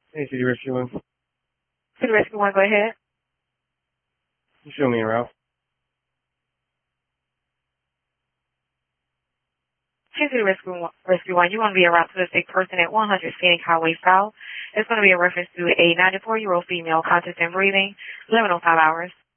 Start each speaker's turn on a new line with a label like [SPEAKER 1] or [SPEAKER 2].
[SPEAKER 1] Hey, City Rescue One.
[SPEAKER 2] City Rescue 1, go ahead.
[SPEAKER 1] You show me a route.
[SPEAKER 2] Hey, City Rescue 1, you want to be a route to the sick person at 100 Scenic Highway South. It's going to be a reference to a 94-year-old female conscious and breathing, living on 5 hours.